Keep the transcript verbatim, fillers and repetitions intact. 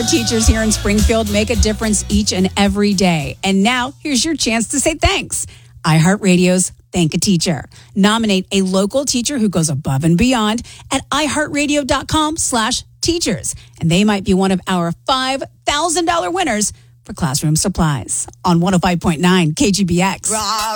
teachers here in Springfield make a difference each and every day. And now, here's your chance to say thanks. iHeartRadio's Thank a Teacher. Nominate a local teacher who goes above and beyond at iHeartRadio.com slash teachers. And they might be one of our five thousand dollars winners for classroom supplies on one oh five point nine K G B X.